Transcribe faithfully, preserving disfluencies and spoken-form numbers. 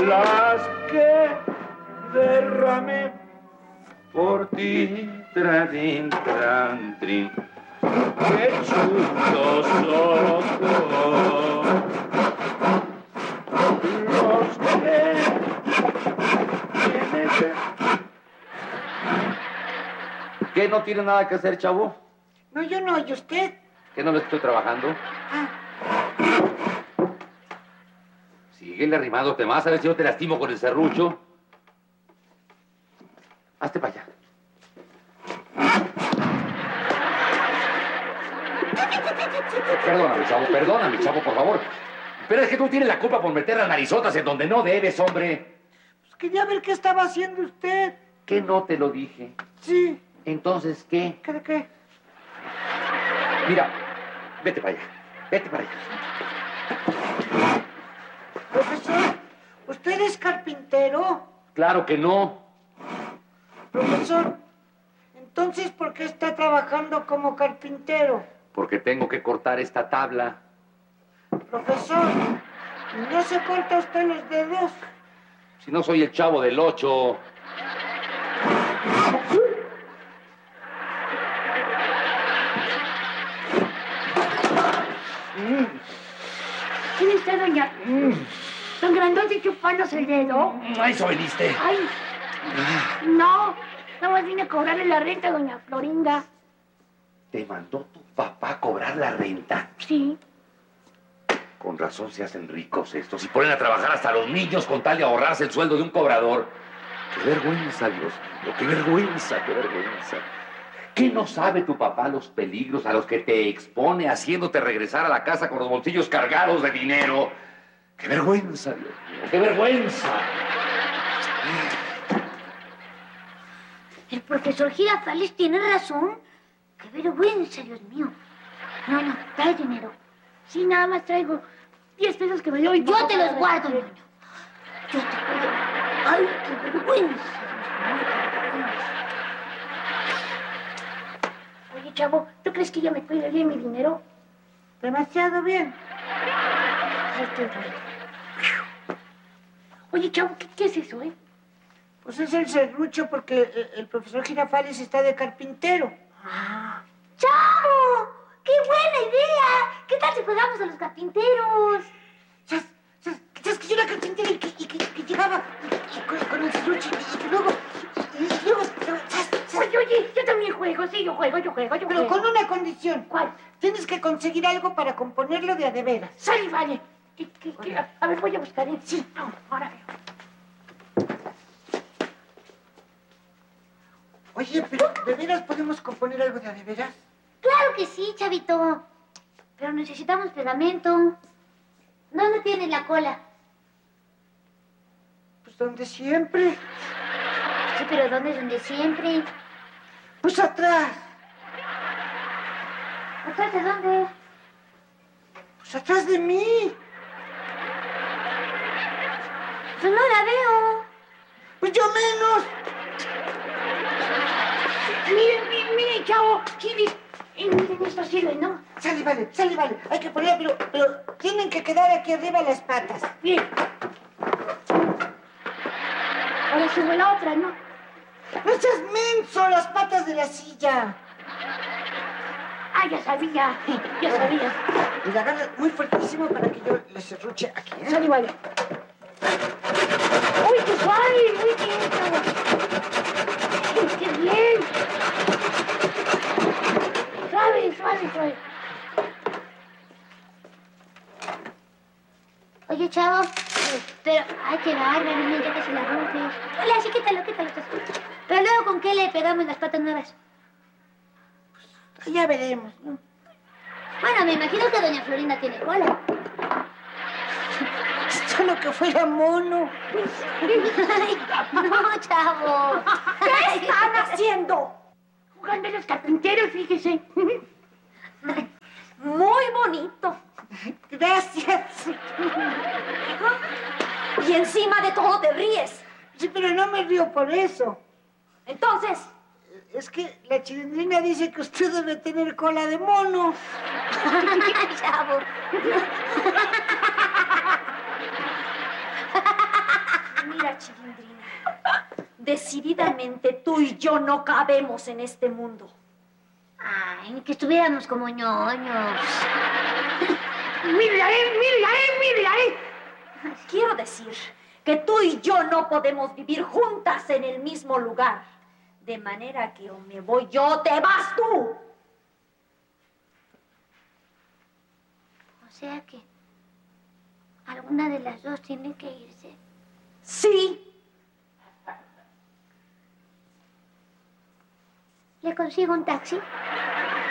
las que derramé por ti, tradín, tran, trin. ¡Qué chulos ojos! Los que tienes que... ¿Qué, no tiene nada que hacer, chavo? No, yo no, ¿y usted? ¿Que no le estoy trabajando? Ah. Síguele arrimándote más, a ver si yo te lastimo con el serrucho. Hazte para allá. Perdóname, chavo, perdóname, chavo, por favor. Pero es que tú tienes la culpa por meter las narizotas en donde no debes, hombre. Pues quería ver qué estaba haciendo usted. ¿Qué no te lo dije? Sí. Entonces, ¿qué? ¿Qué de qué? Mira, vete para allá, vete para allá. Profesor, ¿usted es carpintero? Claro que no. Profesor, entonces, ¿por qué está trabajando como carpintero? Porque tengo que cortar esta tabla. Profesor, ¿no se corta usted los dedos? Si no soy el chavo del ocho. ¿Quién está, doña? Mm. ¿Tan grandote chupándose el dedo? ¿A eso viniste? Ay, no. Nada más vine a cobrarle la renta, doña Florinda. ¿Te mandó tu papá a cobrar la renta? Sí. Con razón se hacen ricos estos y ponen a trabajar hasta los niños con tal de ahorrarse el sueldo de un cobrador. ¡Qué vergüenza, Dios mío! ¡Qué vergüenza, qué vergüenza! ¿Qué no sabe tu papá los peligros a los que te expone haciéndote regresar a la casa con los bolsillos cargados de dinero? ¡Qué vergüenza, Dios mío! ¡Qué vergüenza! El profesor Girafales tiene razón. ¡Qué vergüenza, Dios mío! No, no, trae dinero. Sí, nada más traigo diez pesos que me dio y yo te los guardo, niño. Yo te cuido. ¡Ay, qué vergüenza! Oye, chavo, ¿tú crees que ella me cuida bien mi dinero? Demasiado bien. Ay, qué bueno. Oye, chavo, ¿qué, ¿qué es eso, eh? Pues es el serrucho porque el, el profesor Girafales está de carpintero. Ah. ¡Chavo! ¡Qué buena idea! ¿Qué tal si jugamos a los carpinteros? ¿Sabes, sabes, sabes que yo era carpintera y que, y que, que llegaba y, y con, con el serrucho y, y que luego... Y, y luego... ¿sabes, sabes? Oye, oye, yo también juego, sí, yo juego, yo juego, yo Pero juego. con una condición. ¿Cuál? Tienes que conseguir algo para componerlo de a de veras. Sale, vale. ¿Qué, qué, qué? A, a ver, voy a buscar, ¿eh? Sí. No, ahora veo. Oye, pero ¿de veras podemos componer algo de a de veras? Claro que sí, chavito. Pero necesitamos pegamento. ¿Dónde tienes la cola? Pues donde siempre. Sí, pero ¿dónde es donde siempre? Pues atrás. ¿Atrás de dónde? Pues atrás de mí. Pues no la veo. Pues yo menos. Miren, miren, miren, chavo. Sí, miren, esto sirve, ¿no? Sale, vale, sale, vale. Hay que poner, pero, pero tienen que quedar aquí arriba las patas. Bien. Ahora subo la otra, ¿no? ¡No seas menso! Las patas de la silla. Ah, ya sabía. Ya sabía. Y la agarras muy fuertísimo para que yo le serruche aquí, ¿eh? Sale, vale. ¡Uy, qué suave! ¡Muy bien, chavo! ¡Uy, qué bien! Suave, suave, suave. Oye, chavo, pero... ¡Ay, qué bárbaro! Mira, ya que se la rompes. Hola, sí, quítalo, quítalo. Pero luego, ¿con qué le pegamos las patas nuevas? Pues ya veremos, ¿no? Bueno, me imagino que doña Florinda tiene cola. Solo que fuera mono. Ay, no, chavo. ¿Qué están haciendo? Jugando a los carpinteros, fíjese. Muy bonito. Gracias. Y encima de todo te ríes. Sí, pero no me río por eso. Entonces... Es que la Chilindrina dice que usted debe tener cola de mono. Chavo. Mira, Chilindrina, decididamente tú y yo no cabemos en este mundo. Ay, que estuviéramos como ñoños. ¡Mire ahí, mire ahí, mire ahí! Quiero decir que tú y yo no podemos vivir juntas en el mismo lugar. De manera que o me voy yo o te vas tú. O sea que alguna de las dos tiene que irse. Sí. ¿Le consigo un taxi?